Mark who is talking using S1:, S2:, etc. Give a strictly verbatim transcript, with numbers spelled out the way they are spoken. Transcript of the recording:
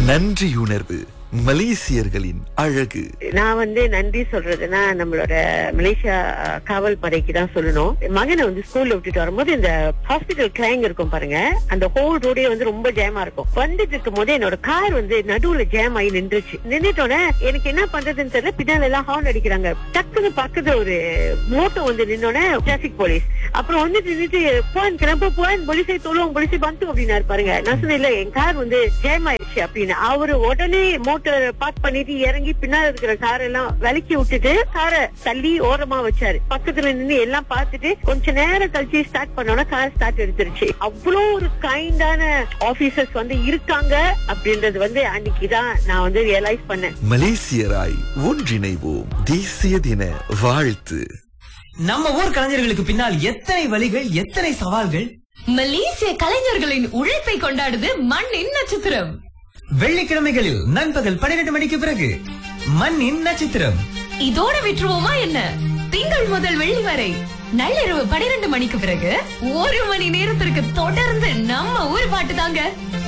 S1: நன்றியுணர்வு மலேசியர்களின் அழகு.
S2: நான் வந்து நன்றி சொல்றதுன்னா நம்மளோட மலேசியா அஹ், காவல் படைக்கு தான் சொல்லணும். மகனை வந்து ஸ்கூல்ல விட்டுட்டு வரும்போது இந்த ஹாஸ்பிட்டல் கிளைங் இருக்கும் பாருங்க, அந்த ஹோல் ரோடே வந்து ரொம்ப ஜாமா இருக்கும். வந்துட்டு இருக்கும் போது என்னோட கார் வந்து நடுவுல ஜாம் ஆகி நின்றுச்சு. நின்றுட்டோன்னே எனக்கு என்ன பண்றதுன்னு தெரியல. பின்னால எல்லாம் ஹார்ன் அடிக்கிறாங்க. டக்குன்னு பக்கத்துல ஒரு மோட்டோ வந்து நின்னோடனே டிராபிக் போலீஸ் அப்புறம் வந்து நின்றுட்டு போன் கிளம்ப போன் போலீஸை தொழுவோம் போலீஸை பந்து அப்படின்னாரு பாருங்க. நான் சொன்னேன் இல்ல என் கார் வந்து ஜாம் ஆயிடுச்சு அப்படின்னு. அவரு உடனே மோட்டர் பார்க் பண்ணிட்டு இறங்கி பின்னாடி இருக்கிற கார் எல்லாம் விலக்கி விட்டுட்டு காரை தள்ளி ஓரமா வச்சாரு. பக்கத்துல நின்று எல்லாம் பார்த்துட்டு கொஞ்ச நேரம் கழிச்சு ஸ்டார்ட் பண்ணோம்னா கார் ஸ்டார்ட் எடுத்துருச்சு. அவ்வளோ ஒரு கைண்டான ஆபீசர்ஸ் வந்து இருக்காங்க அப்படின்றது வந்து அன்னைக்குதான் நான் வந்து ரியலைஸ் பண்ணேன்.
S1: மலேசியராய் ஒன்றிணைவோம். தேசிய தின வாழ்த்து.
S3: நம்ம ஊர் கலைஞர்களுக்கு பின்னால் எத்தனை வழிகள், எத்தனை சவால்கள்.
S4: மலேசிய கலைஞர்களின் உழைப்பை கொண்டாடுது மண்ணின் நட்சத்திரம்.
S3: வெள்ளிக்கிழமைகளில் நண்பகல் பன்னிரண்டு மணிக்கு பிறகு மண்ணின் நட்சத்திரம்.
S4: இதோட விட்டுருவோமா என்ன? திங்கள் முதல் வெள்ளி வரை நள்ளிரவு பனிரெண்டு மணிக்கு பிறகு ஒரு மணி நேரத்திற்கு தொடர்ந்து நம்ம ஊர் பாட்டு தாங்க.